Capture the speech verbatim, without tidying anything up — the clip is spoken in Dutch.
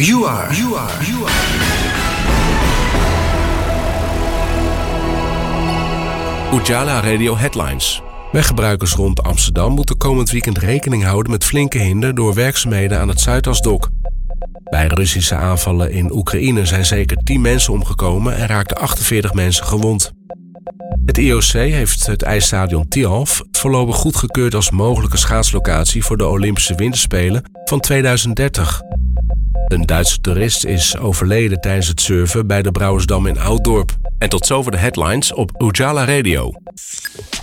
You are. You are. You are. Ujala Radio Headlines. Weggebruikers rond Amsterdam moeten komend weekend rekening houden met flinke hinder door werkzaamheden aan het Zuidasdok. Bij Russische aanvallen in Oekraïne zijn zeker tien mensen omgekomen en raakten achtenveertig mensen gewond. Het I O C heeft het ijsstadion Tialf voorlopig goedgekeurd als mogelijke schaatslocatie voor de Olympische Winterspelen van tweeduizend dertig. Een Duitse toerist is overleden tijdens het surfen bij de Brouwersdam in Ouddorp. En tot zover de headlines op Ujala Radio.